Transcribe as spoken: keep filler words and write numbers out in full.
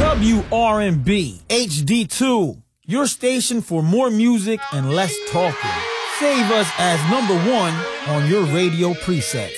W R M B H D two, your station for more music and less talking. Save us as number one on your radio presets.